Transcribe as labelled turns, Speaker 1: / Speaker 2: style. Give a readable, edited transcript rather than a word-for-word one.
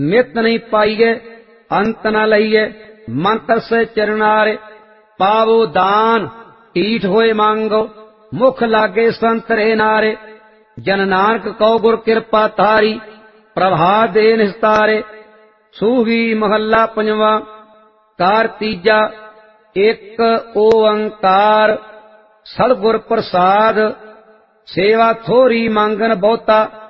Speaker 1: मित नहीं पाइए अंत न लईए मंत्र से चरनारे पावो दान टीठ होए मांगो मुख लागे संतरे नारे जन नानक कौ गुर कृपा तारी प्रभा दे निस्तारे। सूही महला पंजवा कार तीजा एक ओंकार सतगुर प्रसाद सेवा थोरी मांगन बहुता